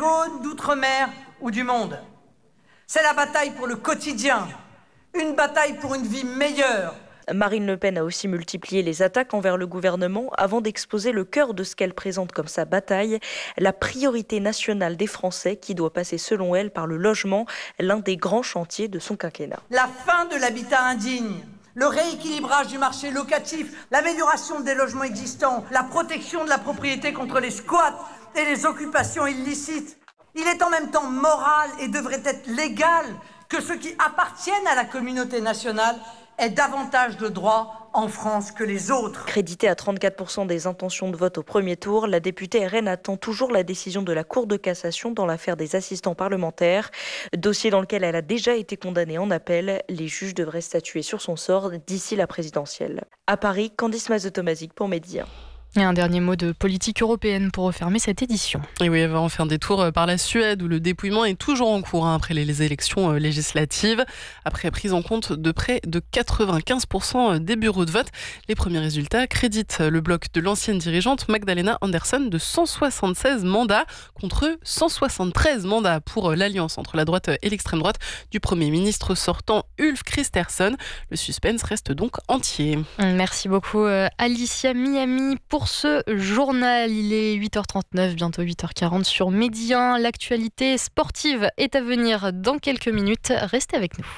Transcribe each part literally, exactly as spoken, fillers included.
d'Hexagone, d'Outre-mer ou du monde. C'est la bataille pour le quotidien, une bataille pour une vie meilleure. Marine Le Pen a aussi multiplié les attaques envers le gouvernement avant d'exposer le cœur de ce qu'elle présente comme sa bataille, la priorité nationale des Français qui doit passer selon elle par le logement, l'un des grands chantiers de son quinquennat. La fin de l'habitat indigne, le rééquilibrage du marché locatif, l'amélioration des logements existants, la protection de la propriété contre les squats et les occupations illicites. Il est en même temps moral et devrait être légal que ceux qui appartiennent à la communauté nationale aient davantage de droits en France que les autres. Créditée à trente-quatre pour cent des intentions de vote au premier tour, la députée R N attend toujours la décision de la Cour de cassation dans l'affaire des assistants parlementaires, dossier dans lequel elle a déjà été condamnée en appel. Les juges devraient statuer sur son sort d'ici la présidentielle. À Paris, Candice Mazetomazic pour Média. Et un dernier mot de politique européenne pour refermer cette édition. Et oui, on fait un détour par la Suède où le dépouillement est toujours en cours hein, après les élections législatives. Après prise en compte de près de quatre-vingt-quinze pour cent des bureaux de vote, les premiers résultats créditent le bloc de l'ancienne dirigeante Magdalena Andersson de cent soixante-seize mandats contre cent soixante-treize mandats pour l'alliance entre la droite et l'extrême droite du Premier ministre sortant Ulf Kristersson. Le suspense reste donc entier. Merci beaucoup Alicia Miami pour ce journal. Il est huit heures trente-neuf, bientôt huit heures quarante sur Média. L'actualité sportive est à venir dans quelques minutes. Restez avec nous.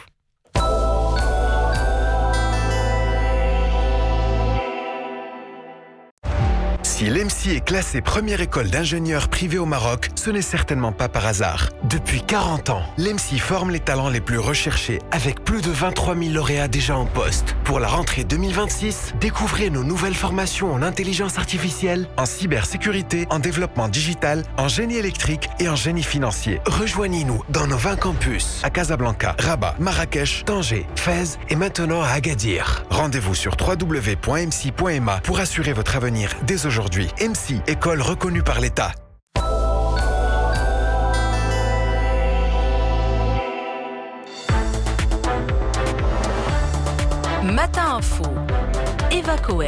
Si l'E M C est classée première école d'ingénieurs privée au Maroc, ce n'est certainement pas par hasard. Depuis quarante ans, l'E M C forme les talents les plus recherchés avec plus de vingt-trois mille lauréats déjà en poste. Pour la rentrée deux mille vingt-six, découvrez nos nouvelles formations en intelligence artificielle, en cybersécurité, en développement digital, en génie électrique et en génie financier. Rejoignez-nous dans nos vingt campus à Casablanca, Rabat, Marrakech, Tanger, Fès et maintenant à Agadir. Rendez-vous sur w w w point m c point m a pour assurer votre avenir dès aujourd'hui. Aujourd'hui, M C, école reconnue par l'État. Matin Info, Eva Cohen.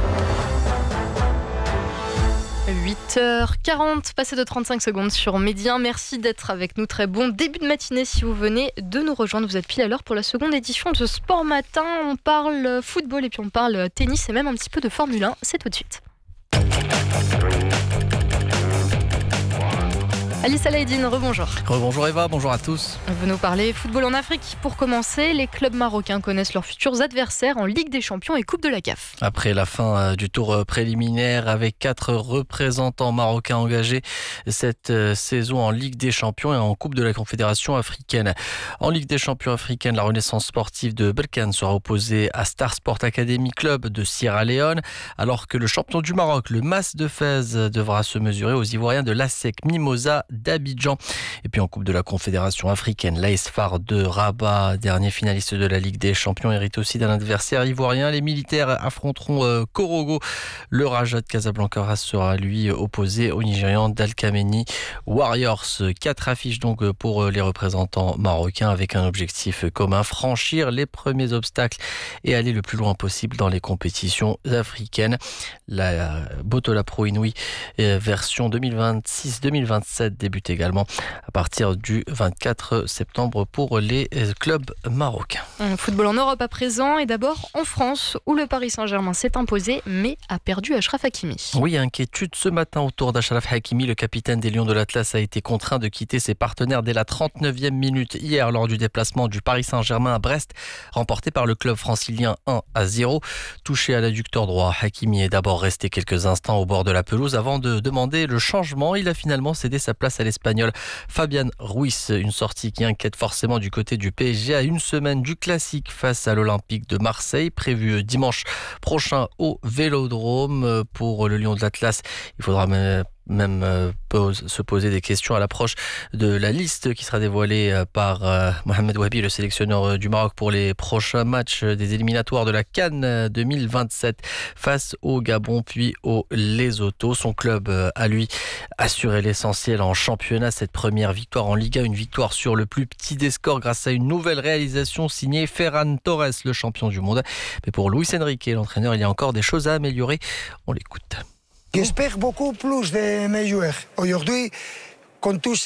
huit heures quarante, passé de trente-cinq secondes sur Média. Merci d'être avec nous. Très bon début de matinée si vous venez de nous rejoindre. Vous êtes pile à l'heure pour la seconde édition de Sport Matin. On parle football et puis on parle tennis et même un petit peu de Formule un. C'est tout de suite. Alice Alaïdine, rebonjour. Rebonjour Eva, bonjour à tous. Vous nous parlez football en Afrique. Pour commencer, les clubs marocains connaissent leurs futurs adversaires en Ligue des Champions et Coupe de la C A F. Après la fin du tour préliminaire avec quatre représentants marocains engagés cette saison en Ligue des Champions et en Coupe de la Confédération africaine. En Ligue des Champions africaine, la Renaissance sportive de Berkane sera opposée à Star Sport Academy Club de Sierra Leone, alors que le champion du Maroc, le Mas de Fès, devra se mesurer aux Ivoiriens de l'A S E C Mimosa d'Abidjan. Et puis en Coupe de la Confédération africaine, l'A S F A R de Rabat, dernier finaliste de la Ligue des Champions, hérite aussi d'un adversaire ivoirien. Les militaires affronteront euh, Korogo. Le Raja de Casablanca sera lui opposé au Nigérian d'Al Khamenei Warriors. Quatre affiches donc pour les représentants marocains avec un objectif commun, franchir les premiers obstacles et aller le plus loin possible dans les compétitions africaines. La Botola Pro Inouï version deux mille vingt-six deux mille vingt-sept débute également à partir du vingt-quatre septembre pour les clubs marocains. Football en Europe à présent et d'abord en France où le Paris Saint-Germain s'est imposé mais a perdu Achraf Hakimi. Oui, inquiétude ce matin autour d'Achraf Hakimi. Le capitaine des Lions de l'Atlas a été contraint de quitter ses partenaires dès la trente-neuvième minute hier lors du déplacement du Paris Saint-Germain à Brest, remporté par le club francilien un à zéro. Touché à l'adducteur droit, Hakimi est d'abord resté quelques instants au bord de la pelouse avant de demander le changement. Il a finalement cédé sa place à l'Espagnol Fabian Ruiz. Une sortie qui inquiète forcément du côté du P S G à une semaine du classique face à l'Olympique de Marseille, prévu dimanche prochain au Vélodrome. Pour le Lion de l'Atlas, il faudra même même euh, pose, se poser des questions à l'approche de la liste qui sera dévoilée euh, par euh, Mohamed Wahabi, le sélectionneur euh, du Maroc pour les prochains matchs euh, des éliminatoires de la CAN euh, deux mille vingt-sept face au Gabon puis au Lesotho. Son club euh, a lui assuré l'essentiel en championnat. Cette première victoire en Liga, une victoire sur le plus petit des scores grâce à une nouvelle réalisation signée Ferran Torres, le champion du monde. Mais pour Luis Enrique, l'entraîneur, il y a encore des choses à améliorer. On l'écoute. J'espère beaucoup plus de mes joueurs. Aujourd'hui, comme tous